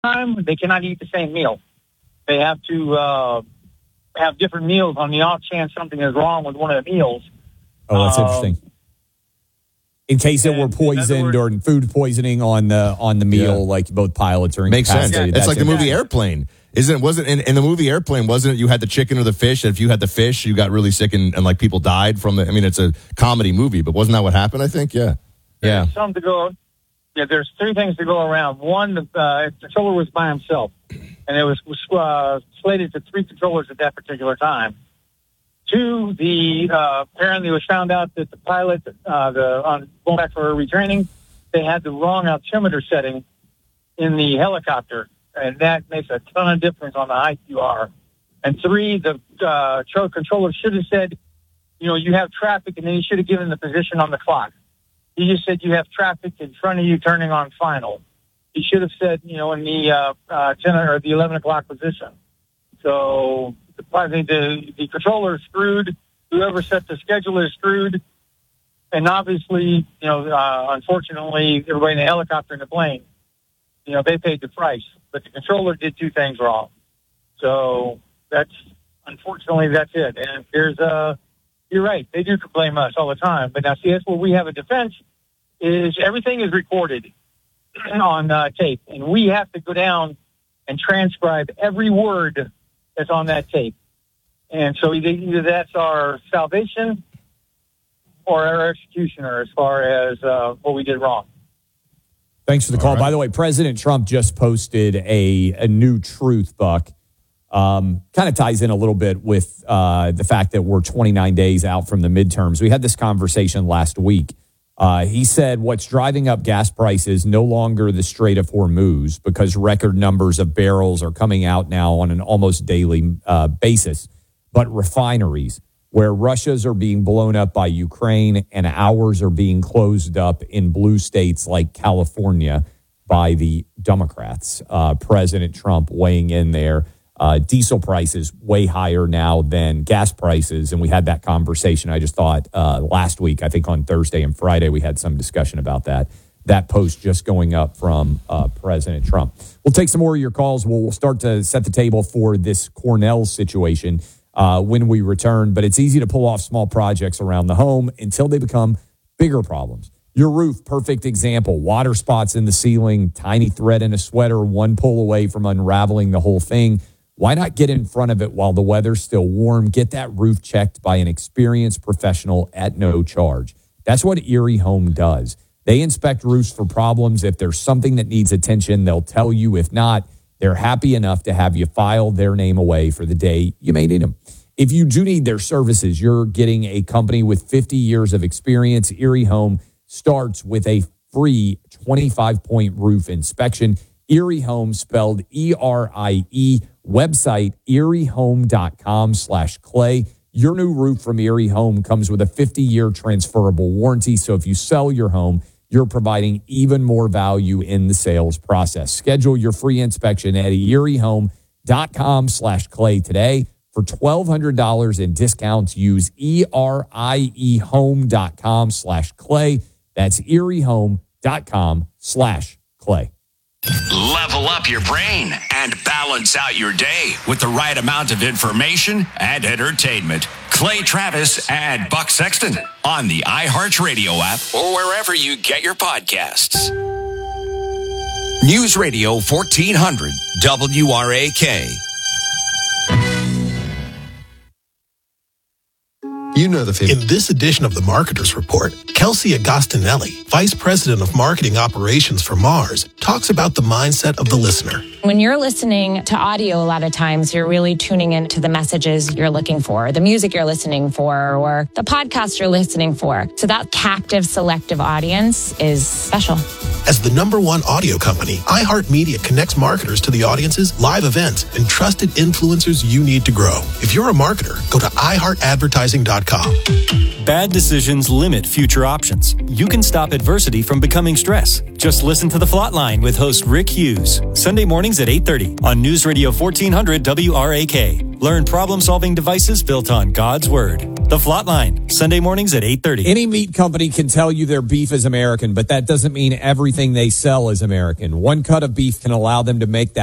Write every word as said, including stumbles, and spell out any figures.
time, they cannot eat the same meal. They have to uh, have different meals on the off chance something is wrong with one of the meals. Oh, that's um, interesting. In case it were poisoned or food poisoning on the on the meal, Yeah. like both pilots are Makes sense. incapacitated. It's That's like the movie interesting. Airplane. Isn't it? Wasn't in, in the movie Airplane? Wasn't it? You had the chicken or the fish. And if you had the fish, you got really sick and, and like people died from the. I mean, it's a comedy movie, but wasn't that what happened? I think. Yeah. Yeah. There's some to go. Yeah, there's three things to go around. One, uh, the controller was by himself, and it was, was uh, slated to three controllers at that particular time. Two, the uh, apparently it was found out that the pilot, uh, the on going back for retraining, they had the wrong altimeter setting in the helicopter, and that makes a ton of difference on the height you are. And three, the uh, controller should have said, you know, you have traffic, and then he should have given the position on the clock. He just said you have traffic in front of you turning on final. He should have said, you know, in the uh, uh, ten or the eleven o'clock position. So I think the, the controller is screwed. Whoever set the schedule is screwed. And obviously, you know, uh, unfortunately, everybody in the helicopter and the plane, you know, they paid the price. But the controller did two things wrong. So that's, unfortunately, that's it. And there's a, you're right, they do blame us all the time. But now, see, that's where we have a defense, is everything is recorded on uh, tape. And we have to go down and transcribe every word that's on that tape. And so either, either that's our salvation or our executioner as far as uh, what we did wrong. Thanks for the call. right. By the way, President Trump just posted a, a new truth, Buck. Um, kind of ties in a little bit with uh, the fact that we're twenty-nine days out from the midterms. We had this conversation last week. Uh, he said what's driving up gas prices no longer the Strait of Hormuz, because record numbers of barrels are coming out now on an almost daily uh, basis, but refineries, where Russia's are being blown up by Ukraine and ours are being closed up in blue states like California by the Democrats. Uh, President Trump weighing in there. Uh, diesel prices way higher now than gas prices. And we had that conversation, I just thought, uh, last week. I think on Thursday and Friday, we had some discussion about that. That post just going up from uh, President Trump. We'll take some more of your calls. We'll, we'll start to set the table for this Cornell situation uh, when we return. But it's easy to pull off small projects around the home until they become bigger problems. Your roof, perfect example. Water spots in the ceiling, tiny thread in a sweater, one pull away from unraveling the whole thing. Why not get in front of it while the weather's still warm? Get that roof checked by an experienced professional at no charge. That's what Erie Home does. They inspect roofs for problems. If there's something that needs attention, they'll tell you. If not, they're happy enough to have you file their name away for the day you may need them. If you do need their services, you're getting a company with fifty years of experience. Erie Home starts with a free twenty-five point roof inspection. Erie Home, spelled E R I E. Website, eriehome.com slash clay. Your new roof from Erie Home comes with a fifty-year transferable warranty. So if you sell your home, you're providing even more value in the sales process. Schedule your free inspection at eriehome.com slash clay today. For twelve hundred dollars in discounts, use eriehome.com slash clay. That's eriehome.com slash clay. Level up your brain and balance out your day with the right amount of information and entertainment. Clay Travis and Buck Sexton on the iHeartRadio app or wherever you get your podcasts. News Radio fourteen hundred W R A K. You know the feeling. In this edition of the Marketer's Report, Kelsey Agostinelli, Vice President of Marketing Operations for Mars, talks about the mindset of the listener. When you're listening to audio, a lot of times you're really tuning into the messages you're looking for, the music you're listening for, or the podcast you're listening for. So that captive, selective audience is special. As the number one audio company, iHeartMedia connects marketers to the audiences, live events, and trusted influencers you need to grow. If you're a marketer, go to i heart advertising dot com. Bad decisions limit future options. You can stop adversity from becoming stress. Just listen to The Flatline with host Rick Hughes. Sunday mornings at eight thirty on News Radio fourteen hundred W R A K. Learn problem-solving devices built on God's Word. The Flatline, Sunday mornings at eight thirty. Any meat company can tell you their beef is American, but that doesn't mean everything they sell is American. One cut of beef can allow them to make that